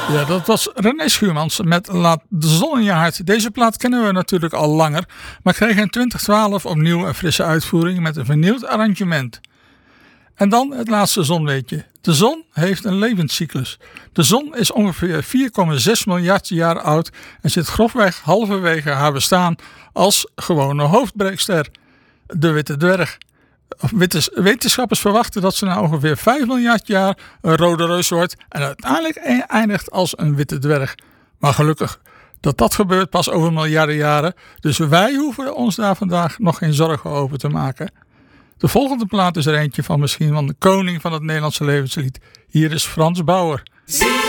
Ja, dat was René Schuurmans met Laat de zon in je hart. Deze plaat kennen we natuurlijk al langer, maar kreeg in 2012 opnieuw een frisse uitvoering met een vernieuwd arrangement. En dan het laatste zonweetje. De zon heeft een levenscyclus. De zon is ongeveer 4,6 miljard jaar oud en zit grofweg halverwege haar bestaan als gewone hoofdbreekster, de witte dwerg. Wetenschappers verwachten dat ze na ongeveer 5 miljard jaar een rode reus wordt en uiteindelijk eindigt als een witte dwerg. Maar gelukkig dat gebeurt pas over miljarden jaren, dus wij hoeven ons daar vandaag nog geen zorgen over te maken. De volgende plaat is er eentje van misschien van de koning van het Nederlandse levenslied. Hier is Frans Bauer.